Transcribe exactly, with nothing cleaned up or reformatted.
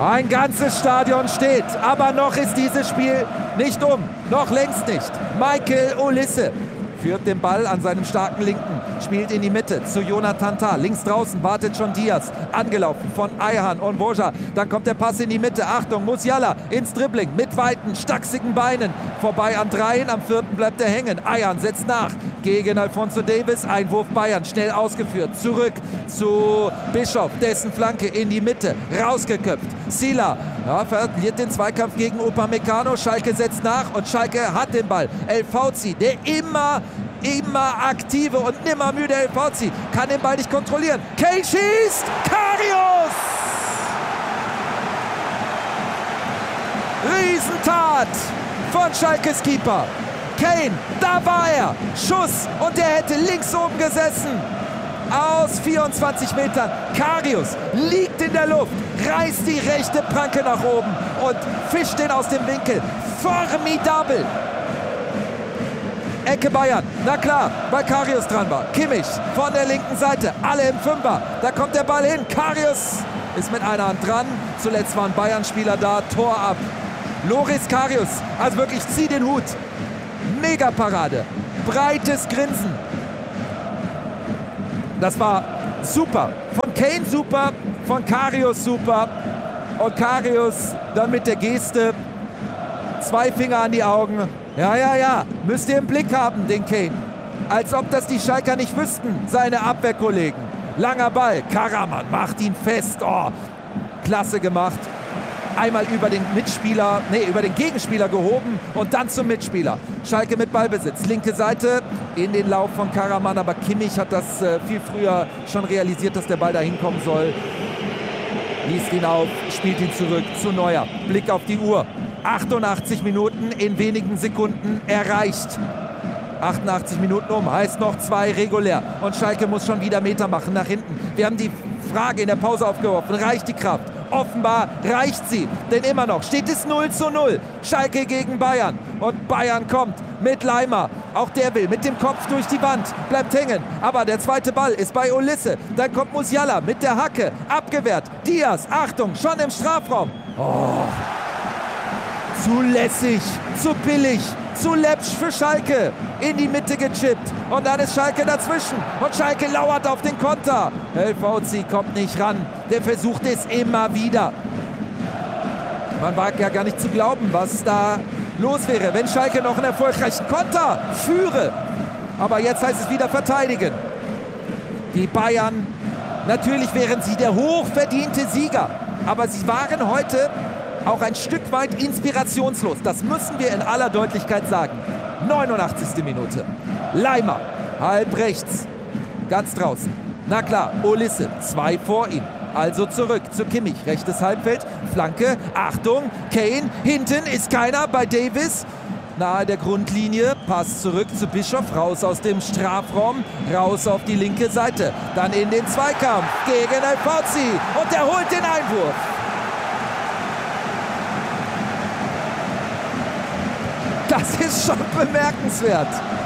Ein ganzes Stadion steht, aber noch ist dieses Spiel nicht um. Noch längst nicht. Michael Olise führt den Ball an seinem starken Linken, spielt in die Mitte zu Jonathan Tah. Links draußen wartet schon Diaz, angelaufen von Ayhan und Boja. Dann kommt der Pass in die Mitte. Achtung, Musiala ins Dribbling mit weiten, stachsigen Beinen. Vorbei an dreien, am vierten bleibt er hängen. Ayhan setzt nach gegen Alphonso Davies. Einwurf Bayern, schnell ausgeführt. Zurück zu Bischof, dessen Flanke in die Mitte, rausgeköpft. Sila ja, verliert den Zweikampf gegen Upamecano. Schalke setzt nach und Schalke hat den Ball. El Fauzi, der immer immer aktive und nimmer müde El Fauzi, kann den Ball nicht kontrollieren. Kane schießt! Karius! Riesentat von Schalkes Keeper. Kane, da war er. Schuss und der hätte links oben gesessen. Aus vierundzwanzig Metern. Karius liegt in der Luft, reißt die rechte Pranke nach oben und fischt den aus dem Winkel. Formidabel. Ecke Bayern, na klar, weil Karius dran war. Kimmich von der linken Seite, alle im Fünfer. Da kommt der Ball hin. Karius ist mit einer Hand dran. Zuletzt waren Bayern-Spieler da, Tor ab. Loris Karius, also wirklich, zieh den Hut. Mega Parade, breites Grinsen. Das war super. Von Kane super, von Karius super. Und Karius dann mit der Geste, zwei Finger an die Augen. Ja, ja, ja, müsst ihr im Blick haben, den Kane. Als ob das die Schalker nicht wüssten, seine Abwehrkollegen. Langer Ball, Karaman macht ihn fest. Oh, klasse gemacht. Einmal über den Mitspieler, nee, über den Gegenspieler gehoben und dann zum Mitspieler. Schalke mit Ballbesitz, linke Seite in den Lauf von Karaman, aber Kimmich hat das äh, viel früher schon realisiert, dass der Ball da hinkommen soll. Liest ihn auf, spielt ihn zurück zu Neuer. Blick auf die Uhr. achtundachtzig Minuten in wenigen Sekunden erreicht. achtundachtzig Minuten um, heißt noch zwei regulär. Und Schalke muss schon wieder Meter machen nach hinten. Wir haben die Frage in der Pause aufgeworfen. Reicht die Kraft? Offenbar reicht sie. Denn immer noch steht es null zu null. Schalke gegen Bayern. Und Bayern kommt mit Leimer. Auch der will mit dem Kopf durch die Wand. Bleibt hängen. Aber der zweite Ball ist bei Olise. Dann kommt Musiala mit der Hacke. Abgewehrt. Diaz, Achtung, schon im Strafraum. Oh. Zu lässig, zu billig, zu läppsch für Schalke. In die Mitte gechippt. Und dann ist Schalke dazwischen. Und Schalke lauert auf den Konter. El Fauzi kommt nicht ran. Der versucht es immer wieder. Man wagt ja gar nicht zu glauben, was da los wäre, wenn Schalke noch einen erfolgreichen Konter führe. Aber jetzt heißt es wieder verteidigen. Die Bayern, natürlich wären sie der hochverdiente Sieger. Aber sie waren heute auch ein Stück weit inspirationslos. Das müssen wir in aller Deutlichkeit sagen. neunundachtzigste Minute. Leimer, halb rechts, ganz draußen. Na klar, Olise, zwei vor ihm. Also zurück zu Kimmich, rechtes Halbfeld, Flanke, Achtung, Kane, hinten ist keiner bei Davies. Nahe der Grundlinie, Pass zurück zu Bischof, raus aus dem Strafraum, raus auf die linke Seite. Dann in den Zweikampf gegen El Fauzi und er holt den Einwurf. Das ist schon bemerkenswert.